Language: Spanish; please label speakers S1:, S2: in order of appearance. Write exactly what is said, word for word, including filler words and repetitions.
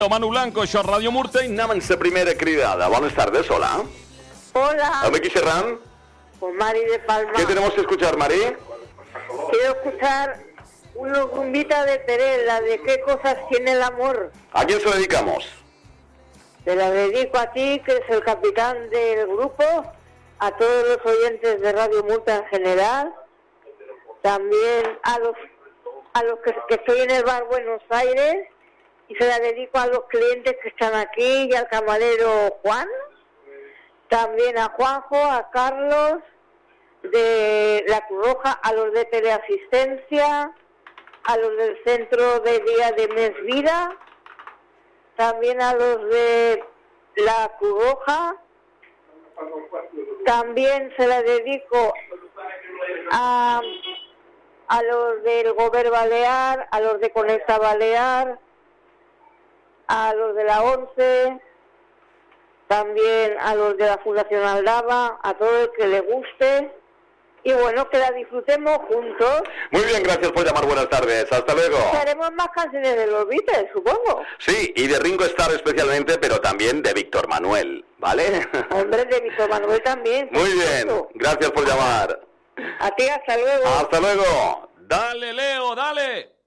S1: Manu Blanco, això Radio Murta.
S2: I anem a la primera cridada. Buenas tardes, hola.
S3: Hola.
S2: ¿A quién serán?
S3: Pues Mari de Palma.
S2: ¿Qué tenemos que escuchar, Mari?
S3: Quiero escuchar una rumbita de Teresa, la de qué cosas tiene el amor.
S2: ¿A quién se lo dedicamos?
S3: Te la dedico a ti, que eres el capitán del grupo, a todos los oyentes de Radio Murta en general, también a los a los que, que estoy en el bar Buenos Aires, y se la dedico a los clientes que están aquí y al camarero Juan, también a Juanjo, a Carlos de la Cruz Roja, a los de Teleasistencia, a los del Centro de Día de Mes Vida, también a los de la Cruz Roja, también se la dedico a, a los del Gobierno Balear, a los de Conecta Balear, a los de la ONCE, también a los de la Fundación Aldaba, a todo el que le guste, y bueno, que la disfrutemos juntos.
S2: Muy bien, gracias por llamar, buenas tardes, hasta luego.
S3: Haremos más canciones de los Beatles, supongo.
S2: Sí, y de Ringo Starr especialmente, pero también de Víctor Manuel, ¿vale?
S3: Hombre, de Víctor Manuel también.
S2: Muy bien, gracias por llamar.
S3: A ti, hasta luego.
S2: Hasta luego.
S1: Dale, Leo, dale.